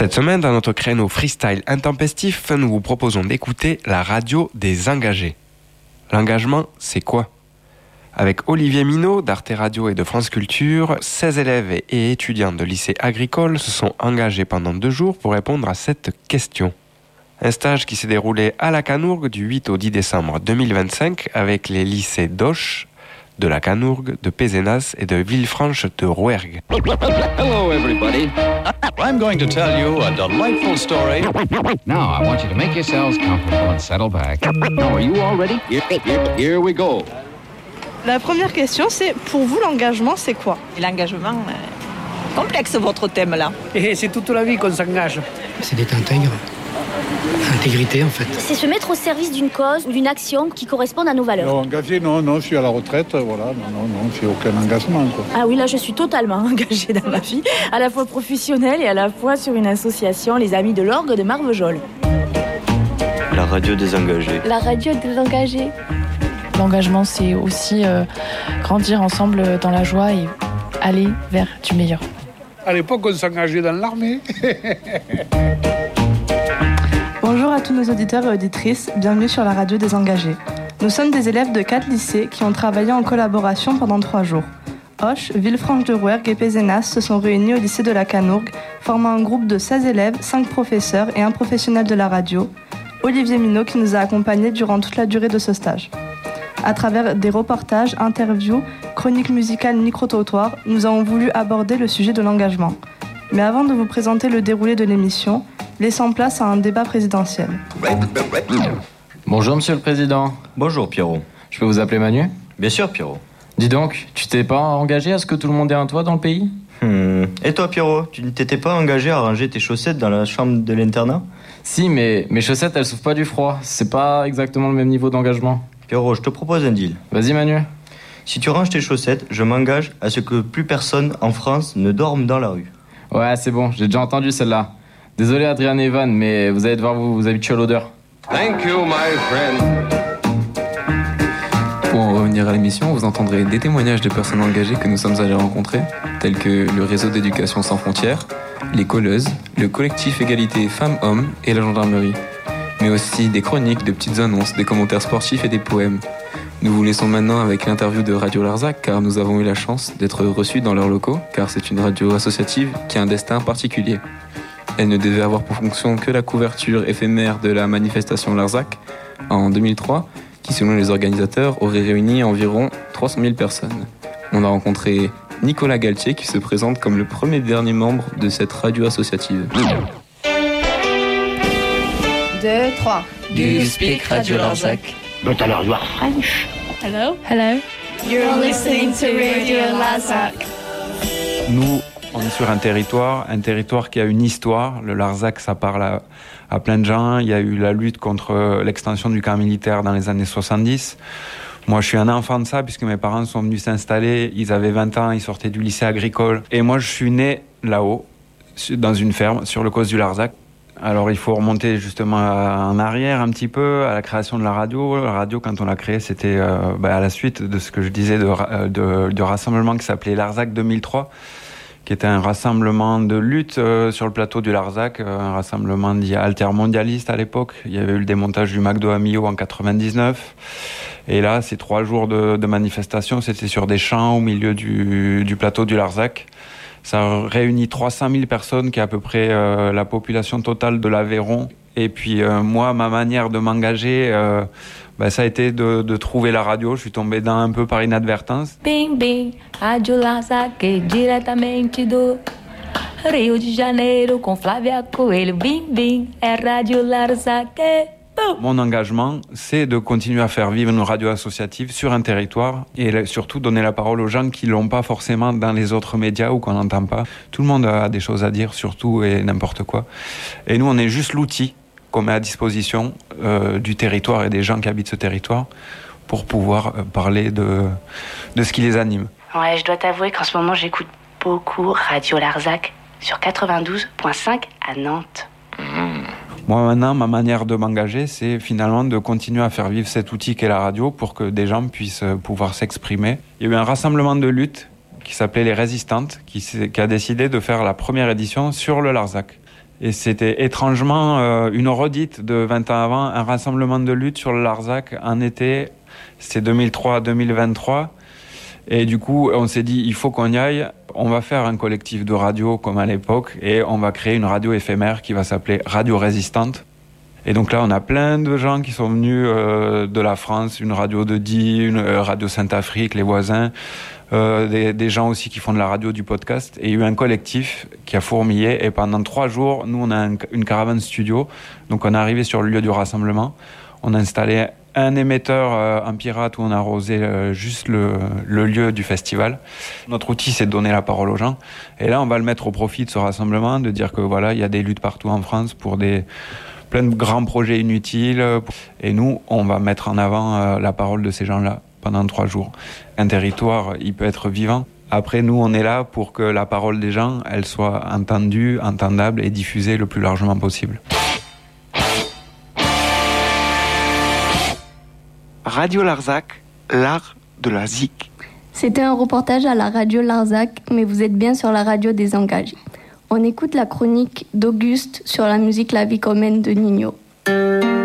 Cette semaine, dans notre créneau freestyle intempestif, nous vous proposons d'écouter la radio des engagés. L'engagement, c'est quoi ? Avec Olivier Minot d'Arte Radio et de France Culture, 16 élèves et étudiants de lycée agricole se sont engagés pendant 2 jours pour répondre à cette question. Un stage qui s'est déroulé à la Canourgue du 8 au 10 décembre 2025 avec les lycées d'Auch, de la Canourgue, de Pézenas et de Villefranche de Rouergue. Hello everybody. I'm going to tell you a delightful story. Now I want you to make yourselves comfortable and settle back. Now are you all ready? Here we go. La première question, c'est pour vous, l'engagement, c'est quoi ? L'engagement, complexe votre thème là. Et c'est toute la vie qu'on s'engage. C'est d'être intègre. Intégrité en fait. C'est se mettre au service d'une cause ou d'une action qui corresponde à nos valeurs. Non, engagé, non, je suis à la retraite, voilà, non, je n'ai aucun engagement, quoi. Ah oui, là je suis totalement engagée dans ma vie, à la fois professionnelle et à la fois sur une association, les Amis de l'Orgue de Marvejols. La radio des engagés. La radio des engagés. L'engagement, c'est aussi grandir ensemble dans la joie et aller vers du meilleur. À l'époque, on s'engageait dans l'armée. Bonjour à tous nos auditeurs et auditrices, bienvenue sur la radio des engagés. Nous sommes des élèves de 4 lycées qui ont travaillé en collaboration pendant 3 jours. Auch, Villefranche de Rouergue et Pézenas se sont réunis au lycée de la Canourgue, formant un groupe de 16 élèves, 5 professeurs et un professionnel de la radio, Olivier Minot, qui nous a accompagnés durant toute la durée de ce stage. À travers des reportages, interviews, chroniques musicales, micro-trottoirs, nous avons voulu aborder le sujet de l'engagement. Mais avant de vous présenter le déroulé de l'émission, laissons place à un débat présidentiel. Bonjour Monsieur le Président. Bonjour Pierrot. Je peux vous appeler Manu ? Bien sûr Pierrot. Dis donc, tu t'es pas engagé à ce que tout le monde ait un toit dans le pays ? Et toi Pierrot, tu ne t'étais pas engagé à ranger tes chaussettes dans la chambre de l'internat ? Si, mais mes chaussettes elles souffrent pas du froid, c'est pas exactement le même niveau d'engagement. Pierrot, je te propose un deal. Vas-y Manu. Si tu ranges tes chaussettes, je m'engage à ce que plus personne en France ne dorme dans la rue. Ouais, c'est bon, j'ai déjà entendu celle-là. Désolé Adrien et Evan, mais vous allez devoir vous habituer à l'odeur. Thank you, my friend. Pour en revenir à l'émission, vous entendrez des témoignages de personnes engagées que nous sommes allés rencontrer, tels que le réseau d'éducation sans frontières, les colleuses, le collectif égalité femmes-hommes et la gendarmerie. Mais aussi des chroniques, de petites annonces, des commentaires sportifs et des poèmes. Nous vous laissons maintenant avec l'interview de Radio Larzac, car nous avons eu la chance d'être reçus dans leurs locaux, car c'est une radio associative qui a un destin particulier. Elle ne devait avoir pour fonction que la couverture éphémère de la manifestation Larzac en 2003, qui selon les organisateurs aurait réuni environ 300 000 personnes. On a rencontré Nicolas Galtier qui se présente comme le premier et dernier membre de cette radio associative. 2, 3. Do you speak Radio Larzac? But alors you are French. Hello? Hello? You're listening to Radio Larzac. Nous, on est sur un territoire qui a une histoire. Le Larzac, ça parle à plein de gens. Il y a eu la lutte contre l'extension du camp militaire dans les années 70. Moi, je suis un enfant de ça, puisque mes parents sont venus s'installer. Ils avaient 20 ans, ils sortaient du lycée agricole. Et moi, je suis né là-haut, dans une ferme, sur le causse du Larzac. Alors, il faut remonter justement en arrière un petit peu, à la création de la radio. La radio, quand on l'a créée, c'était à la suite de ce que je disais de rassemblement qui s'appelait Larzac 2003, qui était un rassemblement de lutte sur le plateau du Larzac, un rassemblement dit altermondialiste à l'époque. Il y avait eu le démontage du McDo à Millau en 99. Et là, ces 3 jours de manifestation, c'était sur des champs au milieu du plateau du Larzac. Ça réunit 300 000 personnes, qui est à peu près la population totale de l'Aveyron. Et puis moi, ma manière de m'engager, ça a été de trouver la radio. Je suis tombé dedans un peu par inadvertance. Bing, bing, Radio Larzac, diretamente do Rio de Janeiro, com Flávia Coelho. Bing, bing, é Radio Larzac. Mon engagement, c'est de continuer à faire vivre une radio associative sur un territoire et surtout donner la parole aux gens qui l'ont pas forcément dans les autres médias ou qu'on n'entend pas. Tout le monde a des choses à dire, surtout et n'importe quoi. Et nous, on est juste l'outil qu'on met à disposition du territoire et des gens qui habitent ce territoire pour pouvoir parler de ce qui les anime. Ouais, je dois t'avouer qu'en ce moment, j'écoute beaucoup Radio Larzac sur 92.5 à Nantes. Moi, maintenant, ma manière de m'engager, c'est finalement de continuer à faire vivre cet outil qu'est la radio pour que des gens puissent pouvoir s'exprimer. Il y a eu un rassemblement de lutte qui s'appelait Les Résistantes, qui a décidé de faire la première édition sur le Larzac. Et c'était étrangement une redite de 20 ans avant, un rassemblement de lutte sur le Larzac en été, c'est 2003-2023. Et du coup, on s'est dit, il faut qu'on y aille. On va faire un collectif de radio comme à l'époque et on va créer une radio éphémère qui va s'appeler Radio Résistante. Et donc là, on a plein de gens qui sont venus de la France, une radio de Die, une radio Sainte-Afrique, les voisins, des gens aussi qui font de la radio, du podcast. Et il y a eu un collectif qui a fourmillé. Et pendant 3 jours, nous, on a une caravane studio. Donc on est arrivé sur le lieu du rassemblement. On a installé un émetteur en pirate où on a arrosé juste le lieu du festival. Notre outil, c'est de donner la parole aux gens. Et là, on va le mettre au profit de ce rassemblement, de dire que voilà, il y a des luttes partout en France pour plein de grands projets inutiles. Et nous, on va mettre en avant la parole de ces gens-là pendant 3 jours. Un territoire, il peut être vivant. Après, nous, on est là pour que la parole des gens, elle soit entendue, entendable et diffusée le plus largement possible. Radio Larzac, l'art de la zik. C'était un reportage à la radio Larzac, mais vous êtes bien sur la radio des engagés. On écoute la chronique d'Auguste sur la musique La Vie commune de Nino.